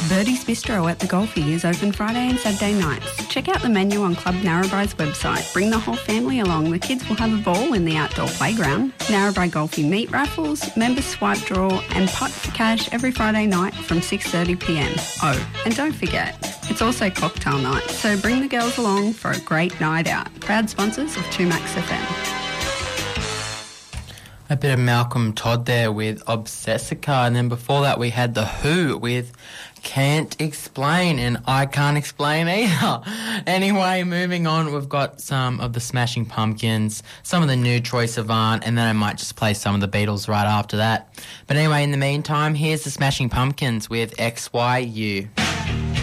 Birdie's Bistro at the Golfie is open Friday and Saturday nights. Check out the menu on Club Narrabri's website. Bring the whole family along. The kids will have a ball in the outdoor playground. Narrabri Golfie meat raffles, members swipe draw and putt for cash every Friday night from 6:30pm. Oh, and don't forget, it's also cocktail night, so bring the girls along for a great night out. Proud sponsors of 2Max FM. A bit of Malcolm Todd there with Obsessica, and then before that we had The Who with Can't Explain, and I can't explain either. Anyway, moving on, we've got some of the Smashing Pumpkins, some of the new Troye Sivan, and then I might just play some of the Beatles right after that. But anyway, in the meantime, here's the Smashing Pumpkins with XYU.